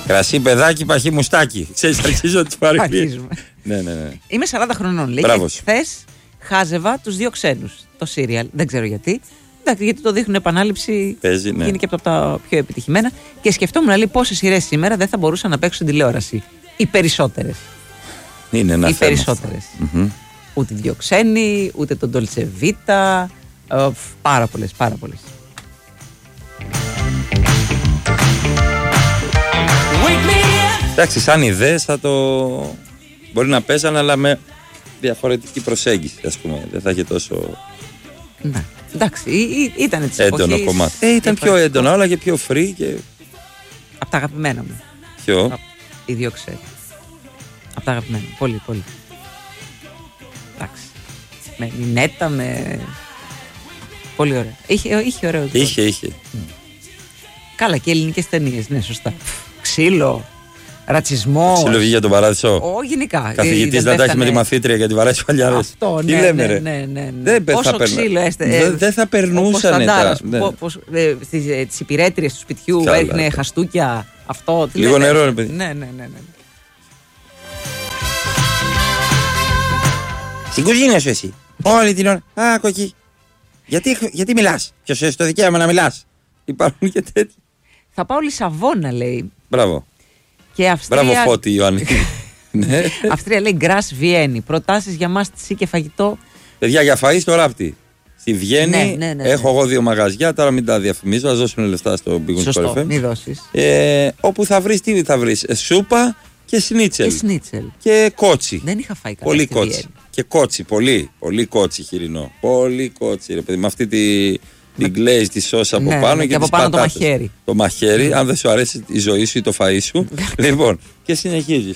Κρασί, παιδάκι, παχύ, μουστάκι. Ξέρεις, αρχίζω τις παροιμίες. Ναι. Είμαι 40 χρονών, λέει. Και χθες χάζευα τους 2 ξένους. Το σύριαλ. Δεν ξέρω γιατί. Εντάξει, γιατί το δείχνουν επανάληψη. Παίζει, ναι. Είναι και από τα πιο επιτυχημένα. Και σκεφτόμουν, λέει, πόσες σειρές σήμερα δεν θα μπορούσαν να παίξουν στην τηλεόραση. Οι περισσότερες. Είναι ένα οι θέμα. περισσότερες. Ούτε 2 ξένοι, ούτε τον Dolce Vita. Πάρα πολλές. Εντάξει, σαν ιδέες θα το. Μπορεί να παίζανε, αλλά με διαφορετική προσέγγιση, ας πούμε. Δεν θα είχε τόσο. Ναι. Εντάξει, ήταν της έντονο εποχής. κομμάτι. Ήταν πιο έντονο, αλλά και πιο free. Και... Από τα αγαπημένα μου. Ποιο? Οι 2 ξένοι. Από τα αγαπημένα. Πολύ. Εντάξει. Με Νινέτα, με. Πολύ ωραία. Είχε ωραίο. Είχε. Καλά, και ελληνικές ταινίες, ναι, σωστά. Ξύλο, ρατσισμό. Ξύλο βγήκε για τον παράδεισο. Γενικά. Καθηγητής να τα έχει με τη μαθήτρια γιατί βαράει τις παλιάρες. Αυτό, τι ναι, λέμε, ναι, ρε. ναι. Πόσο ξύλο δεν θα περνούσαν τα. Στις υπηρέτριες του σπιτιού έριχνε χαστούκια. Αυτό. Λίγο νερό, ρε παιδί. Ναι. Στην κουζίνα σου εσύ. Όλη την ώρα. Α, κοκκί. Γιατί μιλάς? Ποιος έχει το δικαίωμα να μιλάς? Υπάρχουν και τέτοιοι. Θα πάω Λισαβόνα, λέει. Μπράβο. Και Αυστρία. Μπράβο, Φώτη, Ιωάννη. Αυστρία, λέει, Γκρας Βιέννη. Προτάσεις για μάστιση και φαγητό. Παιδιά, για φαΐ στο Ράπτη. Στη Βιέννη έχω εγώ 2 μαγαζιά. Τώρα μην τα διαφημίζω. Ας δώσουν λεφτά στο Big Wings. Σωστό, μην δώσεις. Όπου θα βρεις, τι θα βρεις? Σούπα και σνίτσελ. Και κότσι. Δεν είχα φάει καλά. Πολύ κότσι. Και κότσι, πολύ κότσι χοιρινό. Πολύ κότσι, ρε παιδί. Με αυτή την glaze, τη σώσα από πάνω και από πάνω πατάτες. Το μαχαίρι. Αν δεν σου αρέσει η ζωή σου ή το φαΐ σου. Λοιπόν, και συνεχίζεις.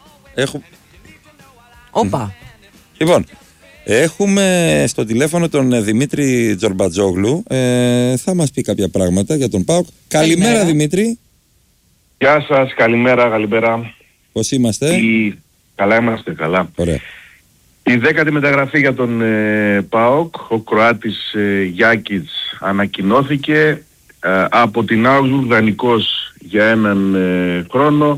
Όπα. Λοιπόν, έχουμε στο τηλέφωνο τον Δημήτρη Τζορμπατζόγλου. Θα μας πει κάποια πράγματα για τον ΠΑΟΚ. Καλημέρα, Δημήτρη. Γεια σας, καλημέρα. Πώς είμαστε? Καλά είμαστε, καλά. Ωραία. Η 10η μεταγραφή για τον ΠΑΟΚ, ο Κροάτης Γιάκιτς, ανακοινώθηκε από την Augsburg, δανεικός για 1 χρόνο.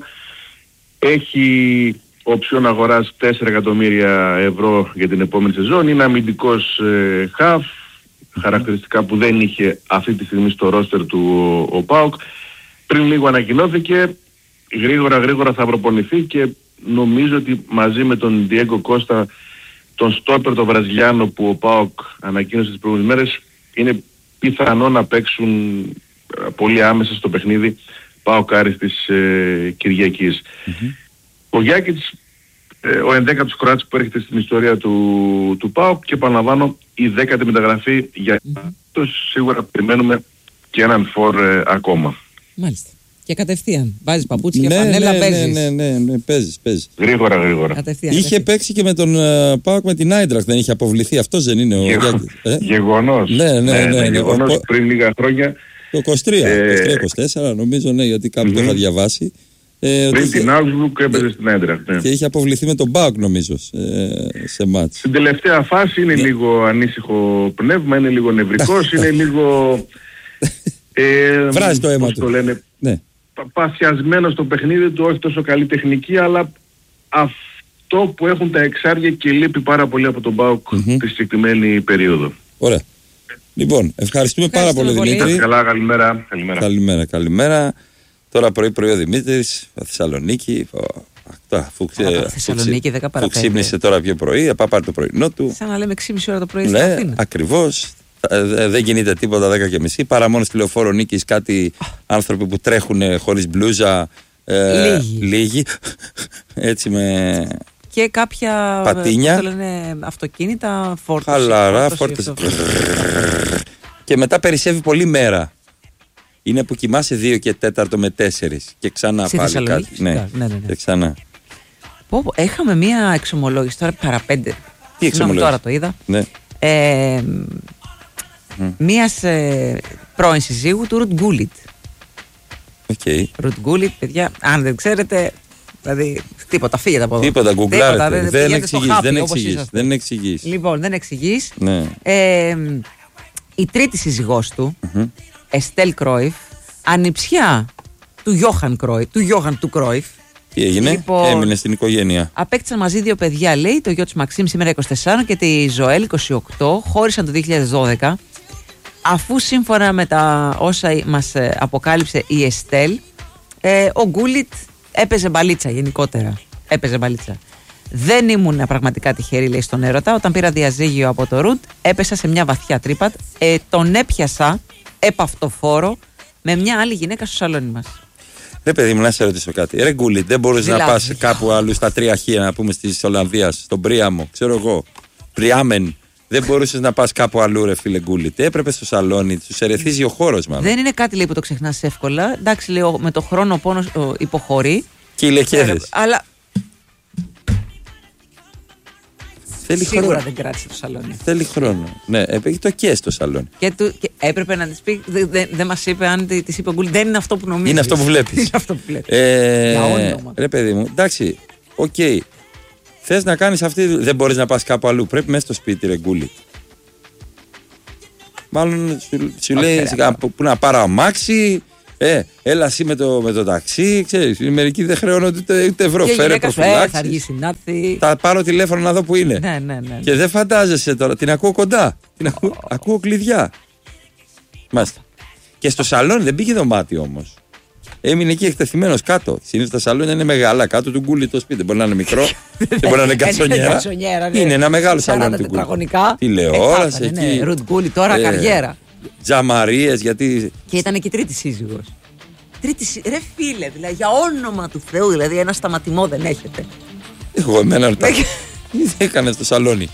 Έχει οψιόν αγοράς 4 εκατομμύρια ευρώ για την επόμενη σεζόν. Είναι αμυντικός χαφ, χαρακτηριστικά που δεν είχε αυτή τη στιγμή στο ρόστερ του ο ΠΑΟΚ. Πριν λίγο ανακοινώθηκε, γρήγορα θα προπονηθεί και νομίζω ότι μαζί με τον Διέγκο Κώστα, τον στόπερ τον Βραζιλιάνο που ο ΠΑΟΚ ανακοίνωσε τις προηγούμενες μέρες, είναι πιθανό να παίξουν πολύ άμεσα στο παιχνίδι ΠΑΟΚ Άρης της Κυριακής. Ο Γιάκιτς, ο 11ος Κροάτης που έρχεται στην ιστορία του ΠΑΟΚ, και επαναλαμβάνω, η 10η μεταγραφή για αυτός. Σίγουρα περιμένουμε και έναν φορ ακόμα. Μάλιστα. Και κατευθείαν. Βάζεις παπούτσι και φανέλα, παίζεις. Ναι, παίζεις. Γρήγορα. Είχε παίξει και με τον ΠΑΟΚ με την Άιντραχτ, δεν είχε αποβληθεί? Αυτός δεν είναι ο Γιάκητς? Γεγονός. Ναι. Γεγονός πριν λίγα χρόνια. Το 23-24 νομίζω, ναι, γιατί κάπου το είχα διαβάσει. Πριν την Augsburg έπαιζε στην Άιντραχτ. Και είχε αποβληθεί με τον ΠΑΟΚ νομίζω σε μάτς. Στην τελευταία φάση είναι λίγο ανήσυχο πνεύμα, είναι λίγο νευρικός, είναι λίγο... Βράζει το αίμα του. Το λένε, ναι. Παθιασμένο στο παιχνίδι του, όχι τόσο καλή τεχνική, αλλά αυτό που έχουν τα εξάρια και λείπει πάρα πολύ από τον ΠΑΟΚ τη συγκεκριμένη περίοδο. Ωραία. Λοιπόν, ευχαριστούμε πάρα πολύ, Δημήτρη. Καλά, καλημέρα. Τώρα πρωί ο Δημήτρης, Θεσσαλονίκη. Θεσσαλονίκη 10 παρα 5. Ξύπνησε τώρα πιο πρωί, θα πάρει το πρωινό του. Σαν να λέμε 6,5 ώρα το πρωί στην Αθήνα. Ναι, ακριβώς. Δεν κινείται τίποτα 10:30. Παρά μόνο στη Λεωφόρο Νίκης κάτι άνθρωποι που τρέχουν χωρίς μπλούζα. Λίγοι. Έτσι με. Και κάποια πατίνια. Λένε, αυτοκίνητα, φόρτωση. Χαλαρά, φόρτωση. Και μετά περισσεύει πολύ μέρα. Είναι που κοιμάσαι 2 και 4 με 4 και ξανά στη πάλι κάτι. Ναι. Και ξανά. Είχαμε μία εξομολόγηση τώρα παρά 5. Τι εξομολόγηση? Τώρα το είδα. Ναι. Μίας πρώην συζύγου του Ρουτ Γκούλιτ. Ρουτ Γκούλιτ, παιδιά, αν δεν ξέρετε, δηλαδή τίποτα, φύγετε από εδώ. Τίποτα, γκουγκλάρετε. Δεν εξηγείς. Λοιπόν, δεν εξηγείς. Ναι. Η τρίτη σύζυγός του, Εστέλ Κρόιφ, ανιψιά του Γιώχαν Κρόιφ, του Γιώχαν του Κρόιφ. Τι έγινε, Λοιπόν, έμεινε στην οικογένεια. Απέκτησαν μαζί 2 παιδιά, λέει, το γιο του Μαξίμ σήμερα 24 και τη Ζωέλ 28, χώρισαν το 2012, αφού σύμφωνα με τα όσα μας αποκάλυψε η Εστέλ, ο Γκούλιτ έπαιζε μπαλίτσα γενικότερα. Έπαιζε μπαλίτσα. Δεν ήμουν πραγματικά τυχερή, λέει, στον έρωτα. Όταν πήρα διαζύγιο από το Ρουτ, έπεσα σε μια βαθιά τρύπα. Τον έπιασα επαυτοφόρο με μια άλλη γυναίκα στο σαλόνι μας. Ρε παιδί μου, να σε ρωτήσω κάτι. Ρε Γκούλιτ, δεν μπορείς να πας κάπου αλλού στα 3 χ, να πούμε, της Ολλανδίας, στον Πρίαμο, ξέρω εγώ. Πριάμεν. Δεν μπορούσες να πας κάπου αλλού, ρε φίλε Γκούλιτ. Έπρεπε στο σαλόνι, τους ερεθίζει ο χώρος, μάλλον. Δεν είναι κάτι, λέει, που το ξεχνάς εύκολα. Εντάξει, λέω, με το χρόνο ο πόνος υποχωρεί. Και οι λεκέδες. Αλλά. Θέλει σίγουρα χρόνο. δεν κράτησε το σαλόνι. Θέλει χρόνο. Ναι, έχει το και στο σαλόνι. Και έπρεπε να της πει. Δεν μας είπε, αν της είπε ο Γκούλιτ. Δεν είναι αυτό που νομίζεις. Είναι αυτό που βλέπεις. Είναι αυτό που βλέπεις. Ρε παιδί μου, εντάξει, οκ. Θες να κάνεις αυτή. Δεν μπορείς να πας κάπου αλλού. Πρέπει μέσα στο σπίτι, ρε Γκούλιτ. Μάλλον σου λέει που να πάρω αμάξι. Έλα εσύ με το ταξί. Ξέρεις, μερικοί δεν χρεώνονται ούτε ευρώ. Φέρε προφυλάξεις. Θα αργήσει να έρθει. Θα πάρω τηλέφωνο να δω που είναι. Ναι. Και δεν φαντάζεσαι τώρα. Την ακούω κοντά. Ακούω κλειδιά. Μάλιστα. Και στο σαλόνι δεν πήγε δωμάτιο όμως. Έμεινε εκεί εκτεθειμένος κάτω. Συνήθως τα σαλόνια είναι μεγάλα. Κάτω του Γκούλιτ το σπίτι. Δεν μπορεί να είναι μικρό. Δεν μπορεί να είναι γκατσονιέρα. Είναι ένα μεγάλο σαλόνι του Γκούλιτ. Τηλεόραση εκεί. Ρουτ Γκούλιτ τώρα καριέρα. Τζαμαρίες, γιατί. Και ήταν και τρίτη σύζυγος. Ρε φίλε, δηλαδή, για όνομα του Θεού, δηλαδή ένα σταματημό δεν έχετε. Εγώ εμένα ρωτάω. Τι έκανε στο σαλόνι.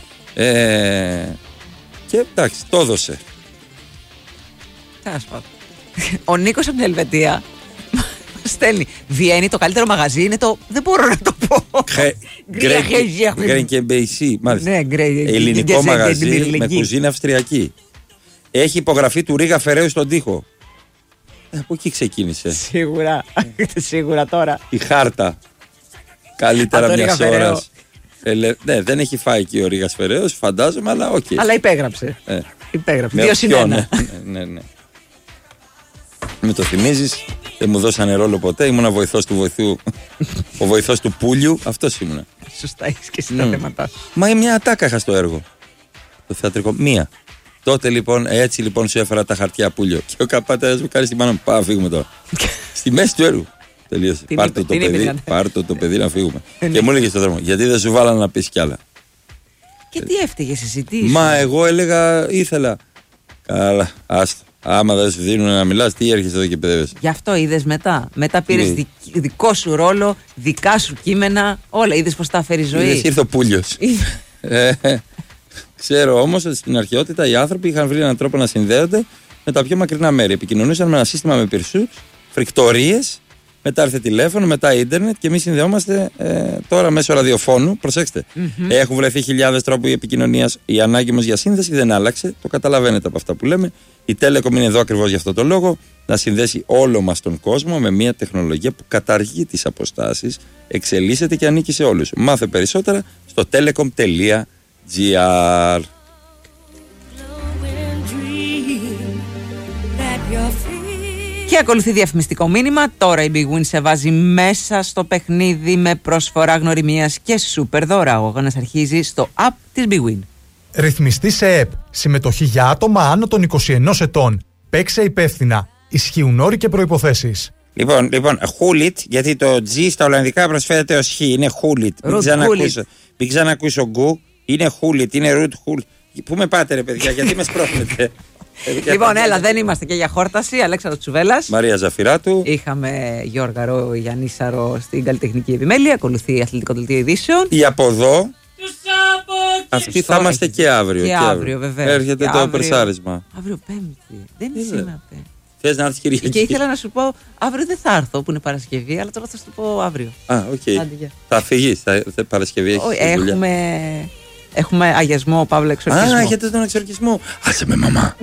Και εντάξει, το έδωσε. Τέλος πάντων. Ο Νίκος από την Ελβετία στέλνει. Βιέννη, το καλύτερο μαγαζί είναι το. Δεν μπορώ να το πω. Γκρέν και Μπέισι, μάλιστα. Ναι, ελληνικό μαγαζί με κουζίνα αυστριακή. Έχει υπογραφή του Ρίγα Φεραίου στον τοίχο. Από εκεί ξεκίνησε. Σίγουρα τώρα. Η χάρτα. Καλύτερα μια ώρα. Ναι, δεν έχει φάει εκεί ο Ρίγας Φεραίος, φαντάζομαι, αλλά οκ. Αλλά υπέγραψε. Υπέγραψε. 2-1. Ναι. Με το θυμίζεις, δεν μου δώσανε ρόλο ποτέ. Ήμουνα βοηθός του βοηθού. Ο βοηθός του Πούλιου, αυτός ήμουνα. Σωστά, έχεις και εσύ τα θέματα. Μα μια ατάκα είχα στο έργο. Το θεατρικό. Μία. Τότε λοιπόν, έτσι λοιπόν σου έφερα τα χαρτιά Πούλιο. Και ο καπάτερας μου κάνει στην πάνω μου. Πάμε, φύγουμε τώρα. Στη μέση του έργου. Τελείωσε. Πάρτε το παιδί να φύγουμε. Και μου έλεγε στον δρόμο, γιατί δεν σου βάλανε να πεις κι άλλα. Και τι έφταιγε συζητήσει. Μα εγώ έλεγα, ήθελα. Καλά, άστο. Άμα δεν σου δίνουν να μιλάς, τι έρχεσαι εδώ και παιδεύεσαι. Γι' αυτό είδες μετά. Μετά πήρες δικό σου ρόλο, δικά σου κείμενα, όλα. Είδες πως τα έφερε η ζωή. Είδες, ήρθε ο Πούλιος. Ξέρω όμως ότι στην αρχαιότητα οι άνθρωποι είχαν βρει έναν τρόπο να συνδέονται με τα πιο μακρινά μέρη. Επικοινωνούσαν με ένα σύστημα με πυρσούς, φρικτορίες, μετά ήρθε τηλέφωνο, μετά ίντερνετ και εμείς συνδεόμαστε τώρα μέσω ραδιοφώνου. Προσέξτε. Έχουν βρεθεί χιλιάδες τρόποι επικοινωνίας. Η ανάγκη μας για σύνδεση δεν άλλαξε. Το καταλαβαίνετε από αυτά που λέμε. Η Telecom είναι εδώ ακριβώς για αυτό το λόγο. Να συνδέσει όλο μας τον κόσμο με μια τεχνολογία που καταργεί τις αποστάσεις, εξελίσσεται και ανήκει σε όλους. Μάθε περισσότερα στο telecom.gr. Και ακολουθεί διαφημιστικό μήνυμα. Τώρα η Big Win σε βάζει μέσα στο παιχνίδι με προσφορά γνωριμίας και σούπερ δώρα. Ο αγώνας αρχίζει στο app της Big Win. Ρυθμιστή σε ΕΠ. Συμμετοχή για άτομα άνω των 21 ετών. Παίξε υπεύθυνα. Ισχύουν όροι και προϋποθέσεις. Λοιπόν, Χούλιτ, γιατί το G στα Ολλανδικά προσφέρεται ως Χ. Είναι Χούλιτ. Μην ξανακούσω γκου. Είναι Χούλιτ, είναι Ρουτ Χούλιτ. Πού με πάτε, ρε παιδιά, γιατί με σπρώχνετε. Λοιπόν, έλα, δεν είμαστε και για χόρταση. Αλέξανδρος Τσουβέλλας. Μαρία Ζαφυράτου. Είχαμε Γιώργαρο Γιαννίσαρο στην καλλιτεχνική επιμέλεια. Ακολουθεί αθλητικό δελτίο ειδήσεων. Ή από εδώ. Αυτοί θα είμαστε και αύριο. Και αύριο, βέβαια. Έρχεται το περσάρισμα. Αύριο Πέμπτη. Δεν είναι σήμερα. Θες να έρθεις Κυριακή. Και ήθελα να σου πω, αύριο δεν θα έρθω που είναι Παρασκευή, αλλά τώρα θα σου το πω αύριο. Οκ. Θα φύγεις, Παρασκευή έχεις δουλειά. Έχουμε αγιασμό, Παύλο, εξορκισμό. Έχετε τον εξορκισμό. Άσε με, μαμά.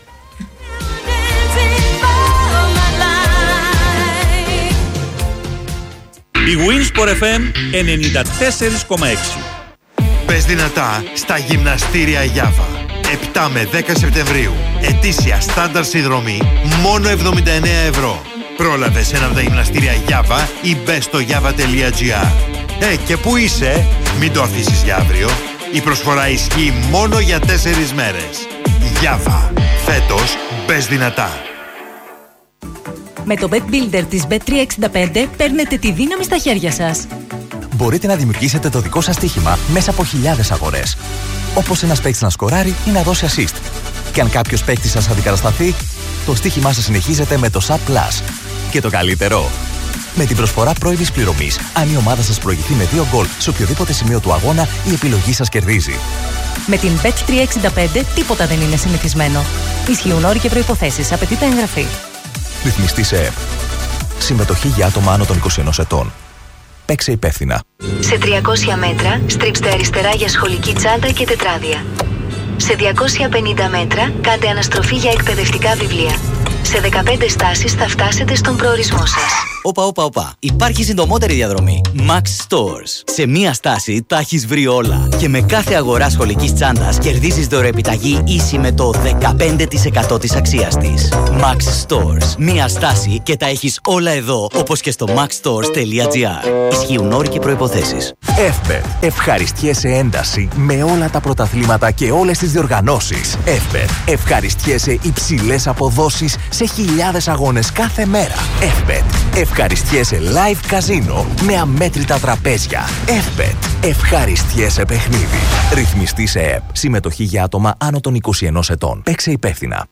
Η Winsport FM 94,6. Πες δυνατά στα γυμναστήρια Γιάβα. 7 με 10 Σεπτεμβρίου. Ετήσια στάνταρ συνδρομή μόνο 79 ευρώ. Πρόλαβε ένα από τα γυμναστήρια Γιάβα ή μπες στο java.gr. Και πού είσαι? Μην το αφήσεις για αύριο. Η προσφορά ισχύει μόνο για 4 μέρες. Γιάβα. Φέτος μπες δυνατά. Με το Bet Builder της Bet365 παίρνετε τη δύναμη στα χέρια σας. Μπορείτε να δημιουργήσετε το δικό σας στοίχημα μέσα από χιλιάδες αγορές. Όπως ένας παίκτης να σκοράρει ή να δώσει assist. Και αν κάποιος παίκτης σας αντικατασταθεί, το στοίχημά σας συνεχίζεται με το Sub Plus. Και το καλύτερο, με την προσφορά πρώιμης πληρωμής, αν η ομάδα σας προηγηθεί με 2 γκολ σε οποιοδήποτε σημείο του αγώνα, η επιλογή σας κερδίζει. Με την Bet365 τίποτα δεν είναι συνηθισμένο. Ισχύουν όροι και προϋποθέσεις. Απαιτείται εγγραφή. Ρυθμιστή σε ΕΠ. Συμμετοχή για άτομα άνω των 21 ετών. Παίξε υπεύθυνα. Σε 300 μέτρα, στρίψτε αριστερά για σχολική τσάντα και τετράδια. Σε 250 μέτρα, κάντε αναστροφή για εκπαιδευτικά βιβλία. Σε 15 στάσεις θα φτάσετε στον προορισμό σας. Όπα. Υπάρχει συντομότερη διαδρομή. Max Stores. Σε μία στάση τα έχεις βρει όλα. Και με κάθε αγορά σχολικής τσάντας κερδίζεις δωρεοεπιταγή ίση με το 15% της αξίας της. Max Stores. Μία στάση και τα έχεις όλα εδώ, όπως και στο maxstores.gr. Ισχύουν όροι και προϋποθέσεις. Εύπετ. Ευχαριστιέσαι ένταση με όλα τα πρωταθλήματα και όλες τις διοργανώσεις. Εύπετ. Ευχαριστιέσαι υψηλές αποδόσεις σε χιλιάδες αγώνες κάθε μέρα. Εύπετ. Ευχαριστιέσαι live καζίνο με αμέτρητα τραπέζια. Εύπετ. Ευχαριστιέσαι παιχνίδι. Ρυθμιστή σε ΕΠ. Συμμετοχή για άτομα άνω των 21 ετών. Παίξε υπεύθυνα.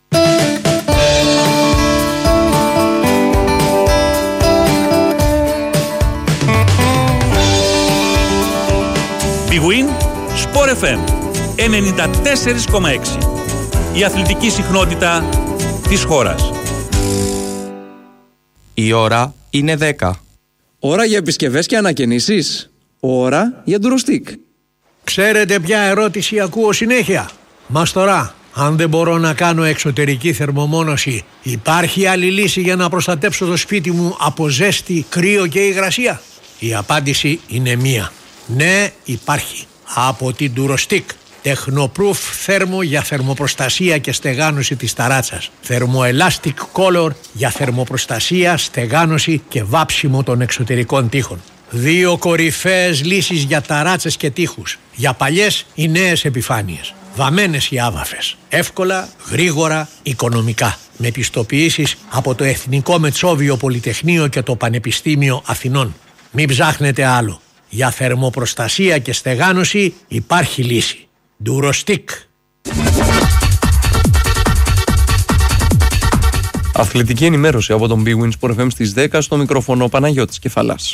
Big Win, Sport FM 94,6. Η αθλητική συχνότητα της χώρας. Η ώρα είναι 10. Ώρα για επισκευές και ανακαινήσεις. Ώρα για ντουροστικ. Ξέρετε ποια ερώτηση ακούω συνέχεια? Μαστορά, αν δεν μπορώ να κάνω εξωτερική θερμομόνωση, υπάρχει άλλη λύση για να προστατέψω το σπίτι μου από ζέστη, κρύο και υγρασία? Η απάντηση είναι μία. Ναι, υπάρχει. Από την Durostick. Technoproof θέρμο για θερμοπροστασία και στεγάνωση της ταράτσας. Thermoelastic Color για θερμοπροστασία, στεγάνωση και βάψιμο των εξωτερικών τοίχων. 2 κορυφαίες λύσεις για ταράτσες και τοίχους. Για παλιές ή νέες επιφάνειες. Βαμμένες ή άβαφες. Εύκολα, γρήγορα, οικονομικά. Με πιστοποιήσεις από το Εθνικό Μετσόβιο Πολυτεχνείο και το Πανεπιστήμιο Αθηνών. Μην ψάχνετε άλλο. Για θερμοπροστασία και στεγάνωση υπάρχει λύση. Durostick. Αθλητική ενημέρωση από τον Big Win Sport FM στις 10, στο μικρόφωνο Παναγιώτης Κεφαλάς.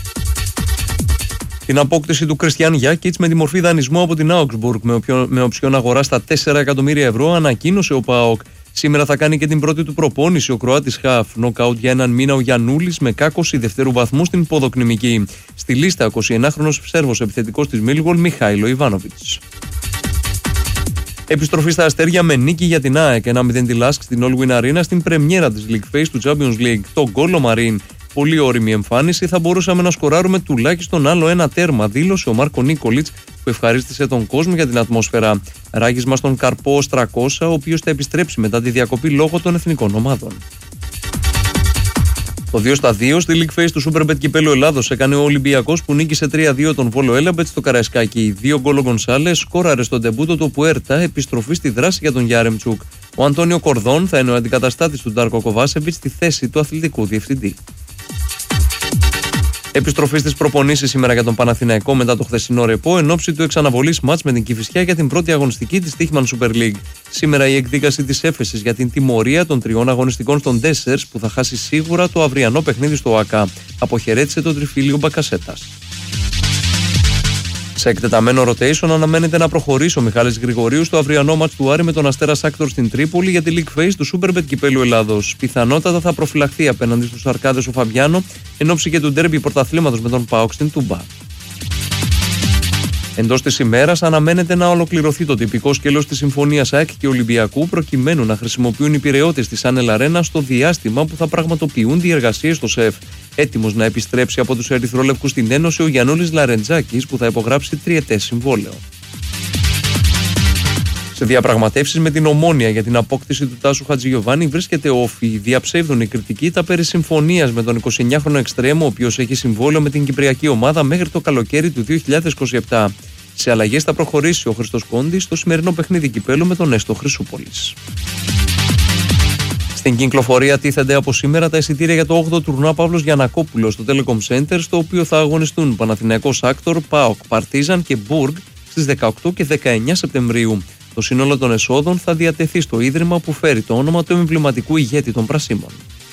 Την απόκτηση του Κριστιάν Γιάκιτς με τη μορφή δανεισμού από την Augsburg με οψιόν αγορά στα 4 εκατομμύρια ευρώ ανακοίνωσε ο ΠΑΟΚ. Σήμερα θα κάνει και την πρώτη του προπόνηση ο Κροάτης Χαφ. Νοκάουτ για έναν μήνα ο Γιαννούλης με κάκωση δευτέρου βαθμού στην ποδοκνημική. Στη λίστα 21χρονος Σέρβος επιθετικός της Μίλγολ Μιχάηλο Ιβάνοβιτς. Επιστροφή στα αστέρια με νίκη για την ΑΕΚ. 1-0 τη Λάσκ στην All Win Arena στην πρεμιέρα της League Phase του Champions League. Το γκολ ο Μαρίν. Πολύ όριμη εμφάνιση. Θα μπορούσαμε να σκοράρουμε τουλάχιστον άλλο ένα τέρμα, δήλωσε ο Μάρκο Νίκολιτς, που ευχαρίστησε τον κόσμο για την ατμόσφαιρα. Ράγισμα στον Καρπό Στρακώσα, ο οποίος θα επιστρέψει μετά τη διακοπή λόγω των εθνικών ομάδων. Το 2-2 στη League Phase του Superbet Κυπέλλου Ελλάδος έκανε ο Ολυμπιακός που νίκησε 3-2 τον Βόλο Έλαμπετ στο Καραϊσκάκι. 2 γκολ ο Γκονσάλες, σκόραρε στον τεμπούτο του Πουέρτα, επιστροφή στη δράση για τον Γιάρεμτσουκ. Ο Αντώνιο Κορδόν θα είναι ο αντικαταστάτης του Ντάρκο Κοβάσεβιτς στη θέση του αθλητικού διευθυντή. Επιστροφή στις προπονήσεις σήμερα για τον Παναθηναϊκό μετά το χθεσινό ρεπό εν ώψη του εξαναβολής μάτς με την Κηφισιά για την πρώτη αγωνιστική της Τύχημαν Super League. Σήμερα η εκδίκαση της έφεσης για την τιμωρία των 3 αγωνιστικών στον Ντέσσερς που θα χάσει σίγουρα το αυριανό παιχνίδι στο ΟΑΚΑ. Αποχαιρέτησε τον τριφύλιο Μπακασέτας. Σε εκτεταμένο rotation αναμένεται να προχωρήσει ο Μιχάλης Γρηγορίου στο αυριανό μάτς του Άρη με τον Αστέρα Σάκτορ στην Τρίπολη για τη League Phase του Superbet Κυπέλλου Ελλάδος. Πιθανότατα θα προφυλαχθεί απέναντι στους Αρκάδες ο Φαβιάνο εν ώψη και του ντέρμπι πρωταθλήματος με τον ΠΑΟΚ στην Τούμπα. Εντός της ημέρας αναμένεται να ολοκληρωθεί το τυπικό σκέλος της συμφωνίας ΑΕΚ και Ολυμπιακού προκειμένου να χρησιμοποιούν οι πειραιώτες της Άνελ Αρένα στο διάστημα που θα πραγματοποιούν διεργασίες στο ΣΕΦ. Έτοιμος να επιστρέψει από τους Ερυθρόλευκους στην Ένωση ο Γιαννούλης Λαρεντζάκης που θα υπογράψει 3ετές συμβόλαιο. Σε διαπραγματεύσεις με την Ομόνοια για την απόκτηση του Τάσου Χατζηγιοβάνη βρίσκεται όφη. Διαψεύδουν οι κριτικοί τα περί συμφωνίας με τον 29χρονο εξτρέμο, ο οποίος έχει συμβόλαιο με την Κυπριακή ομάδα μέχρι το καλοκαίρι του 2027. Σε αλλαγές θα προχωρήσει ο Χριστός Κόντης στο σημερινό παιχνίδι κυπέλλου με τον Έστω Χρυσούπολης. Στην κυκλοφορία τίθενται από σήμερα τα εισιτήρια για το 8ο τουρνουά Παύλος Γιαννακόπουλος στο Telecom Center, στο οποίο θα αγωνιστούν Παναθηναϊκός Άκτορ, ΠΑΟΚ, Παρτίζαν και Μπουργκ στις 18 και 19 Σεπτεμβρίου. Το σύνολο των εσόδων θα διατεθεί στο ίδρυμα που φέρει το όνομα του εμβληματικού ηγέτη των Πρασίμων.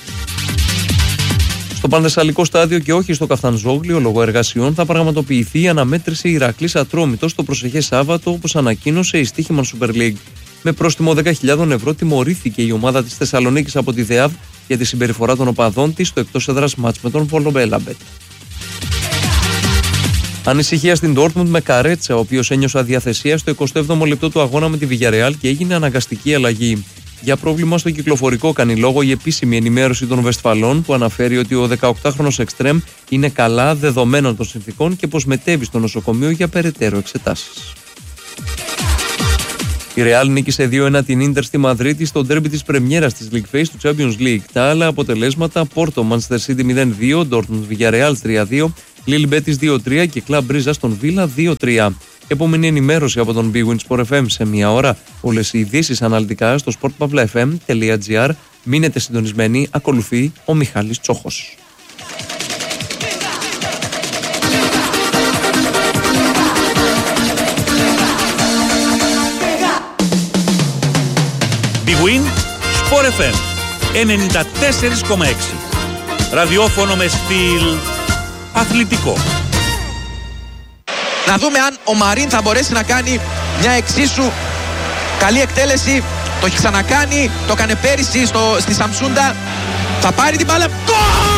Στο Πανθεσσαλικό στάδιο και όχι στο Καφτανζόγλιο, λόγω εργασιών, θα πραγματοποιηθεί η αναμέτρηση Ηρακλής Ατρόμητος το προσεχές Σάββατο, όπως ανακοίνωσε η Στοίχημαν Super League. Με πρόστιμο 10.000 ευρώ τιμωρήθηκε η ομάδα της Θεσσαλονίκης από τη ΔΕΑΒ για τη συμπεριφορά των οπαδών της στο εκτός έδρας μάτς με τον Βολομπέλαμπετ. Ανησυχία στην Ντόρτμουντ με Καρέτσα, ο οποίος ένιωσε αδιαθεσία στο 27ο λεπτό του αγώνα με τη Βιγιαρεάλ και έγινε αναγκαστική αλλαγή. Για πρόβλημα στο κυκλοφορικό κάνει λόγο η επίσημη ενημέρωση των Βεσφαλών, που αναφέρει ότι ο 18χρονος εξτρέμ είναι καλά δεδομένων των συνθηκών και πως μετέβη στο νοσοκομείο για περαιτέρω εξετάσεις. Η Ρεάλ νίκησε 2-1 την Ίντερ στη Μαδρίτη στο ντέρμπι της πρεμιέρας της League Phase του Champions League. Τα άλλα αποτελέσματα: Πόρτο Manchester City 0-2, Dortmund Villarreal 3-2, Lille Betis 2-3 και Club Brugge στον Villa 2-3. Επόμενη ενημέρωση από τον Big Win Sport FM σε μία ώρα. Όλες οι ειδήσεις αναλυτικά στο sportpavlafm.gr. Μείνετε συντονισμένοι, ακολουθεί ο Μιχάλης Τσόχος. Big Win Sport FM 94,6. Ραδιόφωνο με στυλ αθλητικό. Να δούμε αν ο Μαρίν θα μπορέσει να κάνει μια εξίσου καλή εκτέλεση. Το έχει ξανακάνει, το έκανε πέρυσι στη Σαμσούντα. Θα πάρει την μπάλα. Γκολ!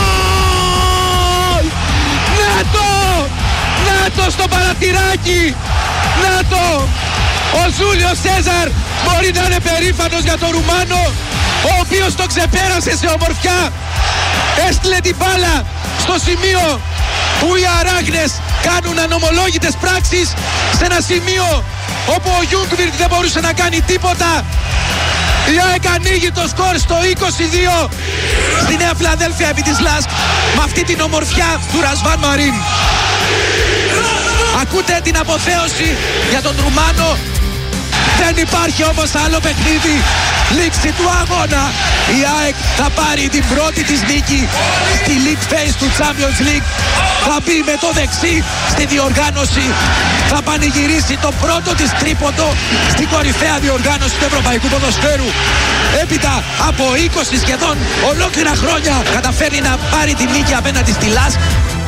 Να το στο παραθυράκι! Να το! Ο Ζούλιο Σέζαρ μπορεί να είναι περήφανος για τον Ρουμάνο, ο οποίος το ξεπέρασε σε ομορφιά. Έστειλε την μπάλα στο σημείο που οι αράχνες κάνουν ανομολόγητες πράξεις, σε ένα σημείο όπου ο Γιούγκβιρτ δεν μπορούσε να κάνει τίποτα. Η ΑΕΚ ανοίγει το σκορ στο 22 στη Νέα Φιλαδέλφια επί της ΛΑΣΚ με αυτή την ομορφιά του Ρασβάν Μαρίν. Ακούτε την αποθέωση για τον Ρουμάνο. Δεν υπάρχει όμως άλλο παιχνίδι. Λήξη του αγώνα. Η ΑΕΚ θα πάρει την πρώτη της νίκη στη League Phase του Champions League. Θα μπει με το δεξί στη διοργάνωση. Θα πανηγυρίσει το πρώτο της τρίποντο στην κορυφαία διοργάνωση του Ευρωπαϊκού Ποδοσφαίρου. Έπειτα από 20 σχεδόν ολόκληρα χρόνια καταφέρει να πάρει τη νίκη απέναντι στη ΛΑΣΚ.